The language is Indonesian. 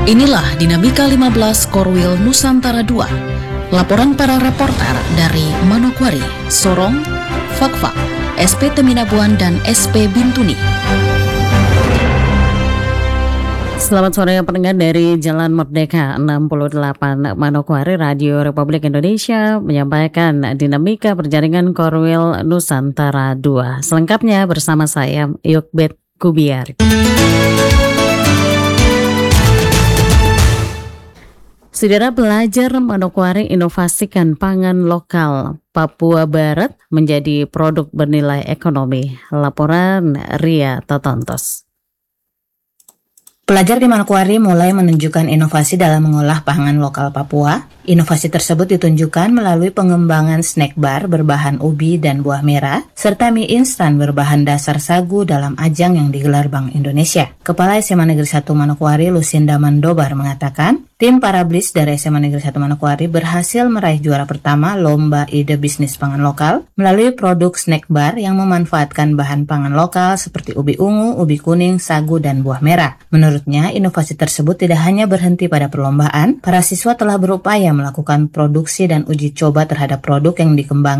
Inilah Dinamika 15 Korwil Nusantara 2. Laporan para reporter dari Manokwari, Sorong, Fakfak, SP Teminabuan, dan SP Bintuni. Selamat sore pendengar dari Jalan Merdeka 68 Manokwari. Radio Republik Indonesia menyampaikan Dinamika Perjaringan Korwil Nusantara 2. Selengkapnya bersama saya Yukbet Kubiar. Saudara, pelajar Manokwari inovasikan pangan lokal Papua Barat menjadi produk bernilai ekonomi. Laporan Ria Totontos. Pelajar di Manokwari mulai menunjukkan inovasi dalam mengolah pangan lokal Papua. Inovasi tersebut ditunjukkan melalui pengembangan snack bar berbahan ubi dan buah merah, serta mie instan berbahan dasar sagu dalam ajang yang digelar Bank Indonesia. Kepala SMA Negeri 1 Manokwari, Lucinda Mandobar, mengatakan, tim Parablis dari SMA Negeri 1 Manokwari berhasil meraih juara pertama Lomba Ide Bisnis Pangan Lokal melalui produk snack bar yang memanfaatkan bahan pangan lokal seperti ubi ungu, ubi kuning, sagu, dan buah merah. Menurutnya, inovasi tersebut tidak hanya berhenti pada perlombaan, para siswa telah berupaya melakukan produksi dan uji coba terhadap produk yang dikembangkan